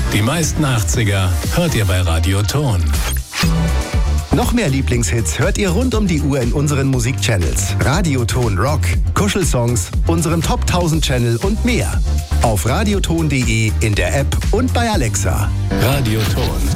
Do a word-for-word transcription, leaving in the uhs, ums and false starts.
Die meisten achtziger hört ihr bei Radioton. Noch mehr Lieblingshits hört ihr rund um die Uhr in unseren Musikchannels. Radioton Rock, Kuschelsongs, unserem Top tausend Channel und mehr. Auf radioton punkt de, in der App und bei Alexa. Radioton.